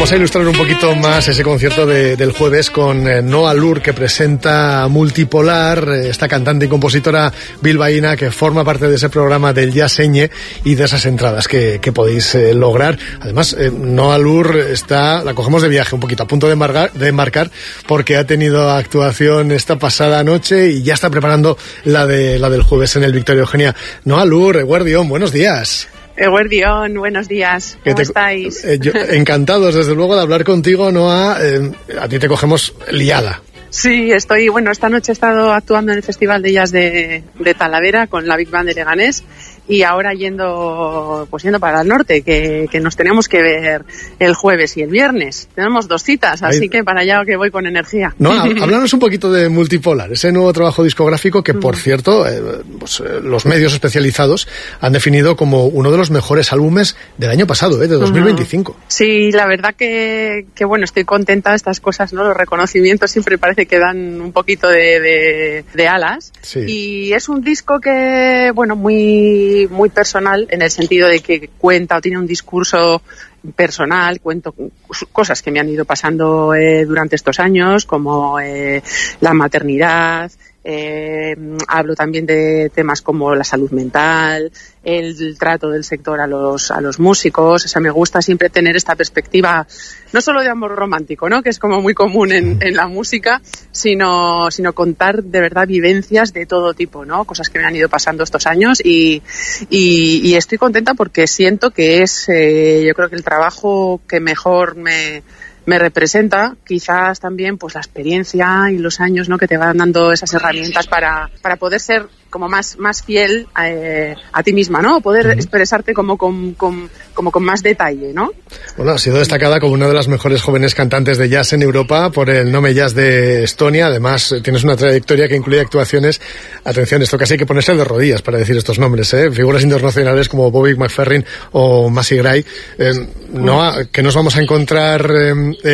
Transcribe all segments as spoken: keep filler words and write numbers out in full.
Vamos a ilustrar un poquito más ese concierto de, del jueves con eh, Noa Lur, que presenta Multipolar, eh, esta cantante y compositora bilbaína que forma parte de ese programa del Jaseñe y de esas entradas que, que podéis eh, lograr. Además, eh, Noa Lur está, la cogemos de viaje un poquito, a punto de embarcar, de embarcar porque ha tenido actuación esta pasada noche y ya está preparando la de la del jueves en el Victoria Eugenia. Noa Lur, Eguerdión, buenos días. Eguerdión, buenos días. ¿Cómo te, estáis? Eh, yo, encantados, desde luego, de hablar contigo, Noa. Eh, a ti te cogemos liada. Sí, estoy, bueno, esta noche he estado actuando en el Festival de Jazz de, de Talavera con la Big Band de Leganés y ahora yendo, pues yendo para el norte, que, que nos tenemos que ver el jueves y el viernes. Tenemos dos citas, así Ahí. que para allá que voy con energía. No, háblanos un poquito de Multipolar, ese nuevo trabajo discográfico que, por mm. cierto, eh, pues, eh, los medios especializados han definido como uno de los mejores álbumes del año pasado, eh, de dos mil veinticinco. Sí, la verdad que, que bueno, estoy contenta de estas cosas, ¿no? Los reconocimientos siempre parece que dan un poquito de, de, de alas. Sí. Y es un disco que, bueno, muy muy personal, en el sentido de que cuenta o tiene un discurso personal, cuento cosas que me han ido pasando eh, durante estos años, como eh, la maternidad, eh, hablo también de temas como la salud mental, el trato del sector a los a los músicos. O sea, me gusta siempre tener esta perspectiva, no solo de amor romántico, ¿no?, que es como muy común en, en la música, sino sino contar de verdad vivencias de todo tipo, ¿no?, cosas que me han ido pasando estos años y y, y estoy contenta porque siento que es, eh, yo creo que el trabajo que mejor me me representa, quizás también pues la experiencia y los años, ¿no?, que te van dando esas herramientas para para poder ser como más más fiel eh, a ti misma, ¿no?, poder uh-huh. expresarte como con, con como con más detalle, ¿no? Bueno, ha sido destacada como una de las mejores jóvenes cantantes de jazz en Europa por el Nome Jazz de Estonia. Además, tienes una trayectoria que incluye actuaciones, atención, esto casi hay que ponerse de rodillas para decir estos nombres, ¿eh? Figuras internacionales como Bobby McFerrin o Macy Gray. Eh, Noa, ¿qué nos vamos a encontrar eh,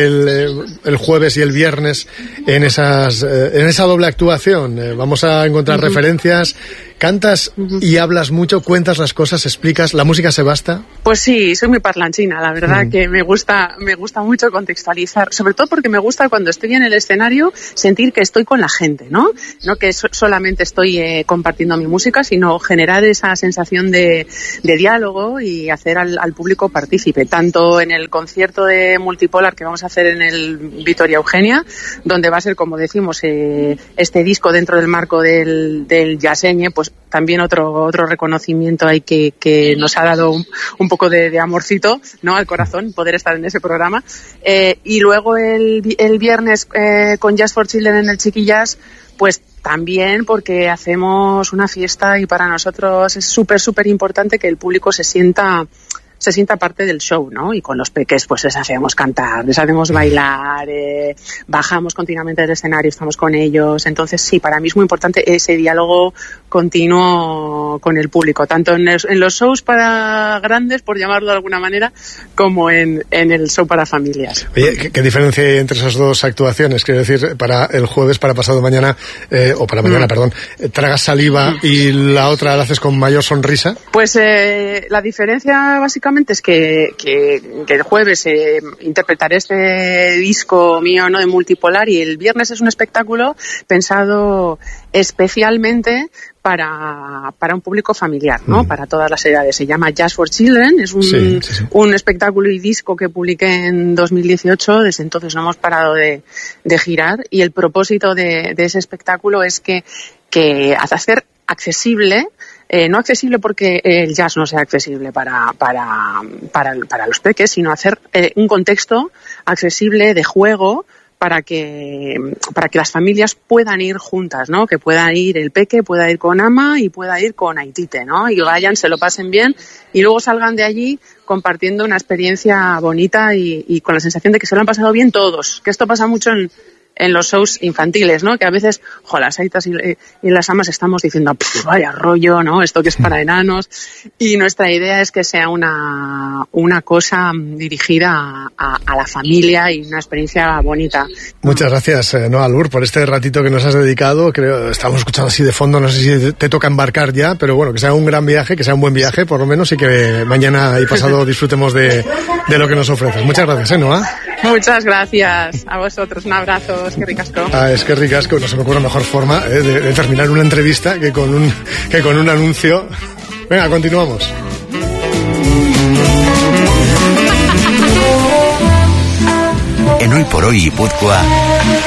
el, el jueves y el viernes en esas eh, en esa doble actuación? Eh, vamos a encontrar uh-huh. referencias. ¿Cantas uh-huh. y hablas mucho, cuentas las cosas, explicas, la música se basta? Pues sí, soy muy parlanchina, la verdad uh-huh. que me gusta me gusta mucho contextualizar, sobre todo porque me gusta cuando estoy en el escenario sentir que estoy con la gente, ¿no? No que so- solamente estoy eh, compartiendo mi música, sino generar esa sensación de, de diálogo y hacer al, al público partícipe, tanto en el concierto de Multipolar que vamos a hacer en el Victoria Eugenia, donde va a ser, como decimos, eh, este disco dentro del marco del, del Jaseñe, pues también otro otro reconocimiento ahí que, que nos ha dado un, un poco de, de amorcito, ¿no?, al corazón, poder estar en ese programa. Eh, y luego el, el viernes eh, con Jazz for Children en el Chiquillas, pues también porque hacemos una fiesta y para nosotros es súper, súper importante que el público se sienta se sienta parte del show, ¿no? Y con los peques pues les hacemos cantar, les hacemos bailar, eh, bajamos continuamente del escenario, estamos con ellos. Entonces sí, para mí es muy importante ese diálogo continuo con el público, tanto en, el, en los shows para grandes, por llamarlo de alguna manera, como en, en el show para familias. Oye, ¿qué, qué diferencia hay entre esas dos actuaciones? Quiero decir, para el jueves, para pasado mañana, eh, o para mañana, mm. perdón, tragas saliva mm. y la otra la haces con mayor sonrisa. Pues eh, la diferencia básicamente es que, que, que el jueves eh, interpretaré este disco mío, ¿no?, de Multipolar, y el viernes es un espectáculo pensado especialmente para para un público familiar, ¿no? Mm. Para todas las edades. Se llama Jazz for Children, es un, sí, sí, sí. un espectáculo y disco que publiqué en dos mil dieciocho, desde entonces no hemos parado de, de girar, y el propósito de, de ese espectáculo es que, que hacer accesible, Eh, no accesible porque el jazz no sea accesible para para para, para los peques, sino hacer eh, un contexto accesible de juego para que para que las familias puedan ir juntas, ¿no? Que pueda ir el peque, pueda ir con ama y pueda ir con Aitite, ¿no? Y vayan, se lo pasen bien y luego salgan de allí compartiendo una experiencia bonita y, y con la sensación de que se lo han pasado bien todos. Que esto pasa mucho en en los shows infantiles, ¿no? Que a veces, jo, las aitas y, y las amas estamos diciendo, vaya rollo, ¿no? Esto que es para enanos. Y nuestra idea es que sea una, una cosa dirigida a, a la familia y una experiencia bonita. Muchas gracias, Noa Albur, por este ratito que nos has dedicado. Creo, estamos escuchando así de fondo, no sé si te toca embarcar ya, pero bueno, que sea un gran viaje, que sea un buen viaje, por lo menos, y que mañana y pasado disfrutemos de, de lo que nos ofreces. Muchas gracias, ¿eh, Noa? Muchas gracias a vosotros. Un abrazo, es que ricasco. Ah, es que ricasco, no se me ocurre mejor forma eh, de, de terminar una entrevista que con un, que con un anuncio. Venga, continuamos. En Hoy por Hoy Guipúzcoa,